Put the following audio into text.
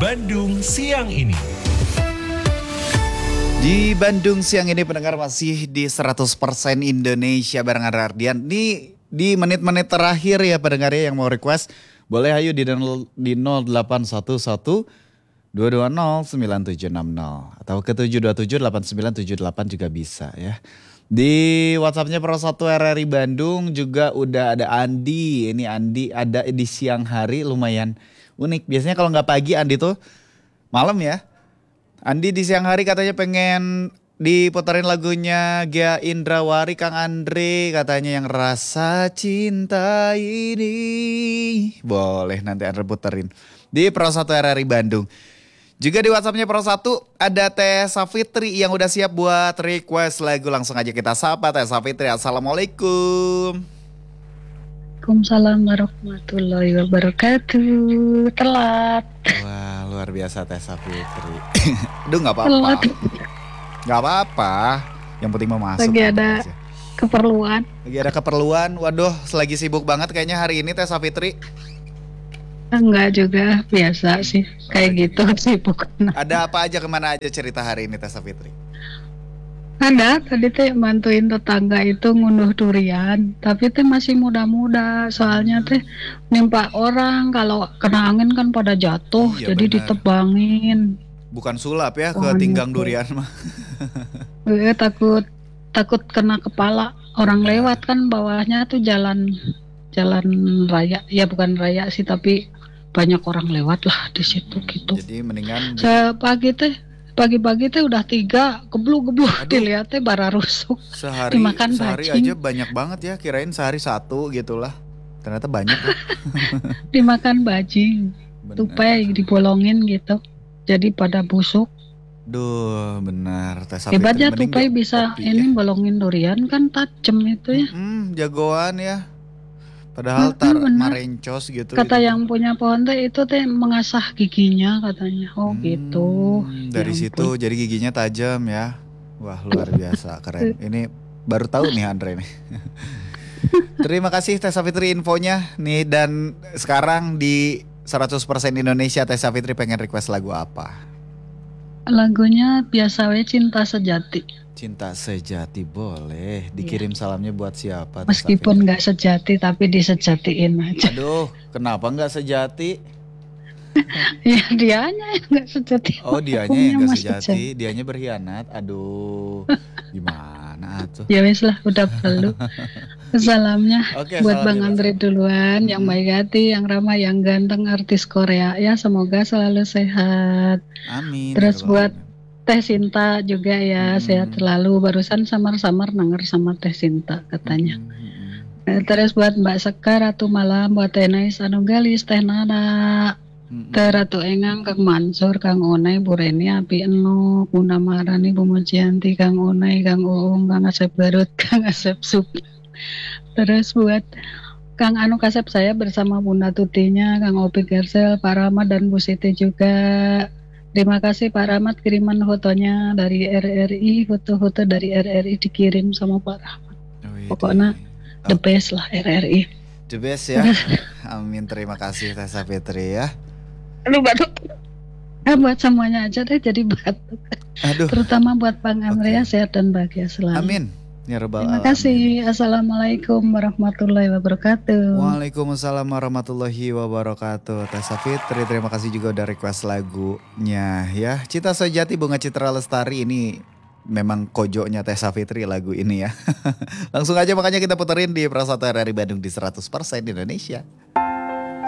Bandung Siang Ini. Di Bandung Siang Ini pendengar masih di 100% Indonesia bareng Ardian. Di menit-menit terakhir ya pendengar ya yang mau request. Boleh ayo di 0811 220 9760 atau ke 7278978 juga bisa ya. Di WhatsAppnya Pro 1 RRI Bandung juga udah ada Andi. Ini Andi ada di siang hari lumayan unik. Biasanya kalau nggak pagi Andi tuh malam ya. Andi di siang hari katanya pengen diputerin lagunya Gia Indrawari Kang Andre katanya yang Rasa Cinta Ini. Boleh nanti Andre puterin di Pro 1 RRI Bandung. Juga di WhatsAppnya Pro 1 ada Teh Safitri yang udah siap buat request lagu. Langsung aja kita sapa Teh Safitri. Assalamualaikum. Waalaikumsalam warahmatullahi wabarakatuh. Telat. Wah luar biasa Teh Safitri. Aduh gak apa-apa. Telat. Gak apa-apa. Yang penting mau masuk. Lagi ada keperluan. Lagi ada keperluan. Waduh selagi sibuk banget kayaknya hari ini Teh Safitri. Enggak juga, biasa sih. Kayak gitu sibuk. Ada apa aja, kemana aja cerita hari ini Teh Safitri? Ada, tadi teh bantuin tetangga itu ngunduh durian. Tapi teh masih muda-muda. Soalnya teh nimpa orang. Kalau kena angin kan pada jatuh. Iya, jadi benar. ditebangin. Bukan sulap ya ke Pohon tinggang itu. durian mah. Takut kena kepala. Orang lewat kan bawahnya tuh jalan raya. Ya bukan raya sih, tapi banyak orang lewat lah di situ gitu. Jadi mendingan Pagi-pagi teh udah 3 gebluk-gebluk Aduh. dilihatnya bara rusuk. sehari dimakan bajing. aja banyak banget ya. Kirain sehari 1 gitulah. Ternyata banyak ya. Dimakan bajing, Bener. tupai dibolongin gitu. Jadi pada busuk. Duh benar Teh Safitri. Hebatnya mending tupai di bisa kopi ini ya. bolongin durian kan tajem itu ya. Jagoan ya. Padahal Bener. marencos gitu. Kata gitu. yang punya pohon teh itu teh mengasah giginya katanya. Oh gitu. Dari Ya situ ampun. jadi giginya tajam ya. Wah luar biasa keren. Ini baru tahu nih Andre nih. Terima kasih Teh Safitri infonya nih, dan sekarang di 100% Indonesia Teh Safitri pengen request lagu apa? Lagunya biasa we Cinta Sejati. Cinta Sejati boleh. Dikirim salamnya buat siapa Teh Meskipun Safitri? nggak sejati tapi disejatiin aja. Aduh kenapa nggak sejati? Ya dianya yang nggak sejati. Oh dianya Hukumnya yang nggak mah sejati. Dianya berkhianat. Aduh gimana tuh? Ya wes lah udah perlu. Salamnya Oke, buat salam Bang ya, Andre duluan, yang baik hati, yang ramah, yang ganteng, artis Korea ya, semoga selalu sehat. Amin. Terus Ya buat Rabbal Alamin. Teh Sinta juga ya, sehat selalu. Barusan samar-samar denger sama Teh Sinta katanya. Terus buat Mbak Sekar, Ratu Malam, buat Teh Nais Anu Galis, Teh Nada, Teh Ratu Engang, Kang Mansur, Kang Onai, Bu Reni, Api Eno, Bunda Maharani, Bu Mujianti, Kang Onai, Kang Uung, Kang Asep Garut, Kang Asep Sup. Terus buat Kang Anu Kasep saya bersama Bunda Tutinya, Kang Opi Gersel, Pak Rahmat dan Bu Siti juga. Terima kasih Pak Rahmat, kiriman fotonya dari RRI, foto-foto dari RRI dikirim sama Pak Rahmat. Pokoknya the best lah RRI. The best ya. Amin, terima kasih Teh Safitri ya. Aduh batuk. Buat semuanya aja deh jadi batuk. Aduh. Terutama buat Bang Andrea sehat dan bahagia selalu. Amin. Ya Rabbal Terima Alamin. kasih. Assalamualaikum warahmatullahi wabarakatuh. Waalaikumsalam warahmatullahi wabarakatuh. Teh Safitri, terima kasih juga udah request lagunya ya. Cinta Sejati Bunga Citra Lestari, ini memang kojonya Teh Safitri lagu ini ya. Langsung aja makanya kita puterin di Pro 1 RRI Bandung di 100% Indonesia.